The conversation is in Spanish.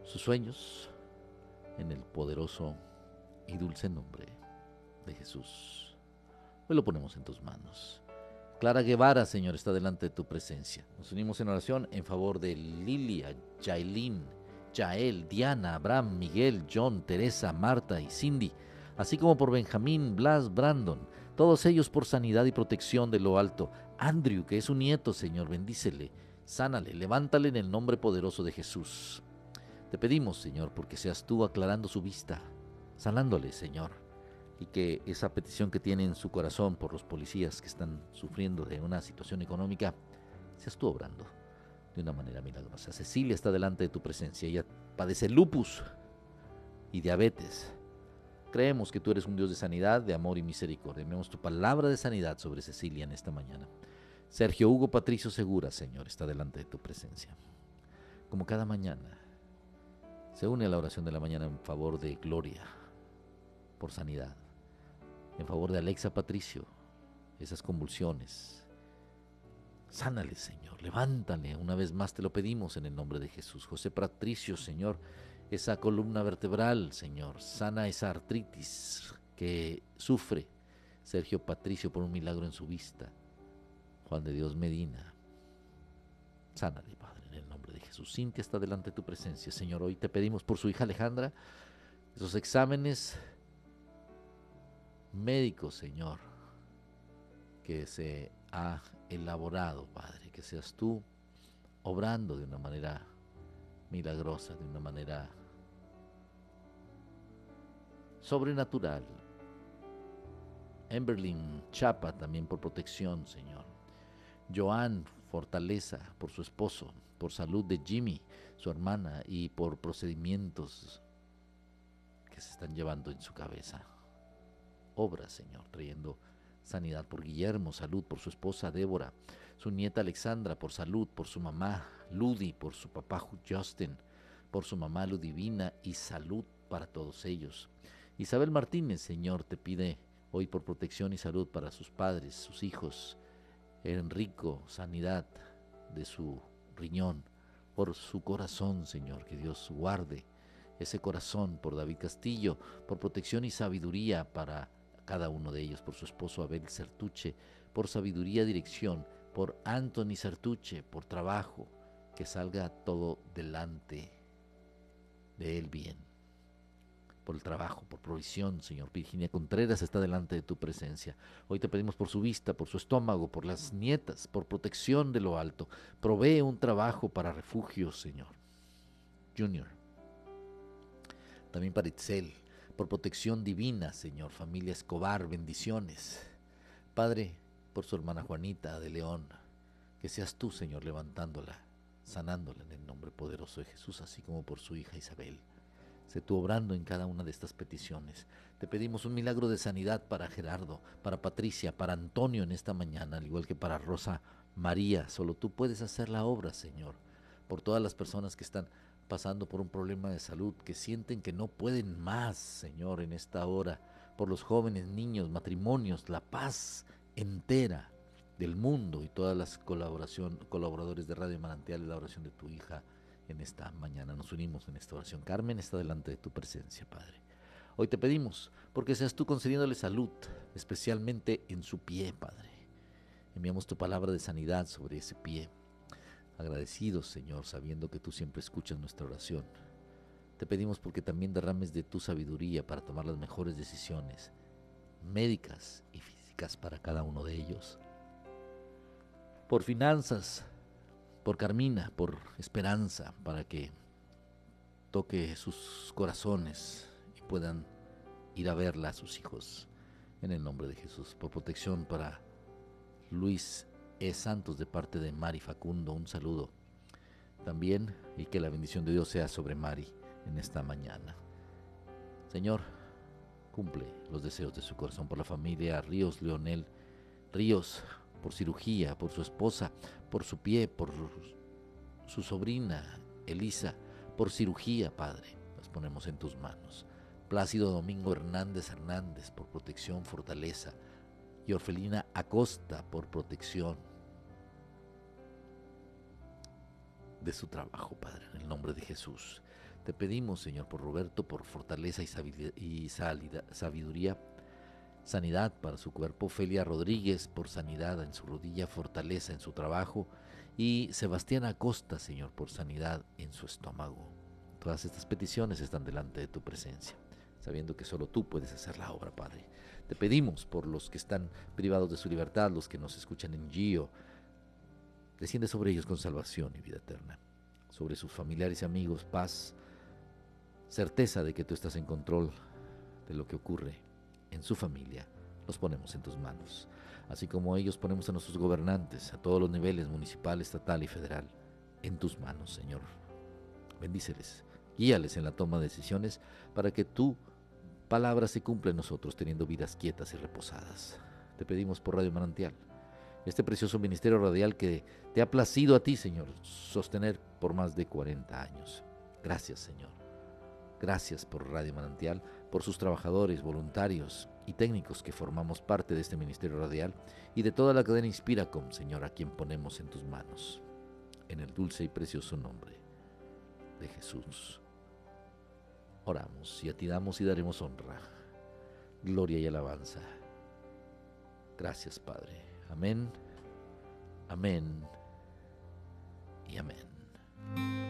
sus sueños, en el poderoso y dulce nombre de Jesús. Hoy lo ponemos en tus manos. Clara Guevara, Señor, está delante de tu presencia. Nos unimos en oración en favor de Lilia, Yailin, Yael, Diana, Abraham, Miguel, John, Teresa, Marta y Cindy, así como por Benjamín, Blas, Brandon, todos ellos por sanidad y protección de lo alto. Andrew, que es su nieto, Señor, bendícele, sánale, levántale en el nombre poderoso de Jesús. Te pedimos, Señor, porque seas tú aclarando su vista, sanándole, Señor, y que esa petición que tiene en su corazón por los policías que están sufriendo de una situación económica, seas tú obrando de una manera milagrosa. Cecilia está delante de tu presencia. Ella padece lupus y diabetes. Creemos que tú eres un Dios de sanidad, de amor y misericordia. Enviamos tu palabra de sanidad sobre Cecilia en esta mañana. Sergio Hugo Patricio Segura, Señor, está delante de tu presencia. Como cada mañana, se une a la oración de la mañana en favor de Gloria, por sanidad. En favor de Alexa Patricio, esas convulsiones. Sánale, Señor, levántale, una vez más te lo pedimos en el nombre de Jesús. José Patricio, Señor, esa columna vertebral, Señor, sana esa artritis que sufre Sergio Patricio por un milagro en su vista. Juan de Dios Medina, sánale, Padre, en el nombre de Jesús. Cintia está delante de tu presencia, Señor. Hoy te pedimos por su hija Alejandra, esos exámenes médicos, Señor, que se ha elaborado, Padre, que seas tú obrando de una manera milagrosa, de una manera sobrenatural. Emberlin Chapa también por protección, Señor. Joan Fortaleza por su esposo, por salud de Jimmy, su hermana, y por procedimientos que se están llevando en su cabeza. Obra, Señor, trayendo sanidad por Guillermo, salud por su esposa Débora, su nieta Alexandra, por salud, por su mamá Ludi, por su papá Justin, por su mamá Ludivina, y salud para todos ellos. Isabel Martínez, Señor, te pide hoy por protección y salud para sus padres, sus hijos. Enrico, sanidad de su riñón, por su corazón, Señor, que Dios guarde ese corazón. Por David Castillo, por protección y sabiduría para cada uno de ellos, por su esposo Abel Sertuche, por sabiduría y dirección, por Anthony Sertuche, por trabajo, que salga todo delante de él bien, por el trabajo, por provisión, Señor. Virginia Contreras está delante de tu presencia. Hoy te pedimos por su vista, por su estómago, por las nietas, por protección de lo alto. Provee un trabajo para refugio, Señor. Junior. También para Itzel, por protección divina, Señor. Familia Escobar, bendiciones. Padre, por su hermana Juanita de León, que seas tú, Señor, levantándola, sanándola en el nombre poderoso de Jesús, así como por su hija Isabel. Sé tú obrando en cada una de estas peticiones. Te pedimos un milagro de sanidad para Gerardo, para Patricia, para Antonio en esta mañana, al igual que para Rosa María. Solo tú puedes hacer la obra, Señor. Por todas las personas que están pasando por un problema de salud, que sienten que no pueden más, Señor, en esta hora. Por los jóvenes, niños, matrimonios, la paz entera del mundo y todas las colaboradores de Radio Manantial, la oración de tu hija en esta mañana. Nos unimos en esta oración. Carmen está delante de tu presencia, Padre. Hoy te pedimos porque seas tú concediéndole salud, especialmente en su pie, Padre. Enviamos tu palabra de sanidad sobre ese pie. Agradecidos, Señor, sabiendo que tú siempre escuchas nuestra oración. Te pedimos porque también derrames de tu sabiduría para tomar las mejores decisiones médicas y físicas para cada uno de ellos. Por finanzas, por Carmina, por esperanza, para que toque sus corazones y puedan ir a verla a sus hijos en el nombre de Jesús. Por protección para Luis E. Santos de parte de Mari Facundo, un saludo también, y que la bendición de Dios sea sobre Mari en esta mañana. Señor, cumple los deseos de su corazón por la familia Ríos Leonel Ríos, por cirugía, por su esposa, por su pie, por su sobrina Elisa, por cirugía, Padre, las ponemos en tus manos. Plácido Domingo Hernández Hernández, por protección, fortaleza. Y Orfelina Acosta, por protección de su trabajo, Padre, en el nombre de Jesús. Te pedimos, Señor, por Roberto, por fortaleza y sabiduría, sanidad para su cuerpo. Felia Rodríguez, por sanidad en su rodilla, fortaleza en su trabajo. Y Sebastián Acosta, Señor, por sanidad en su estómago. Todas estas peticiones están delante de tu presencia, sabiendo que solo tú puedes hacer la obra, Padre. Te pedimos por los que están privados de su libertad, los que nos escuchan en Gio. Desciende sobre ellos con salvación y vida eterna. Sobre sus familiares y amigos, paz, certeza de que tú estás en control de lo que ocurre en su familia. Los ponemos en tus manos. Así como ellos, ponemos a nuestros gobernantes, a todos los niveles, municipal, estatal y federal, en tus manos, Señor. Bendíceles, guíales en la toma de decisiones para que tu palabra se cumpla en nosotros, teniendo vidas quietas y reposadas. Te pedimos por Radio Manantial, este precioso ministerio radial que te ha placido a ti, Señor, sostener por más de 40 años. Gracias, Señor. Gracias por Radio Manantial, por sus trabajadores, voluntarios y técnicos que formamos parte de este ministerio radial y de toda la cadena Inspiracom, Señor, a quien ponemos en tus manos. En el dulce y precioso nombre de Jesús oramos y a ti damos y daremos honra, gloria y alabanza. Gracias, Padre. Amén, amén y amén.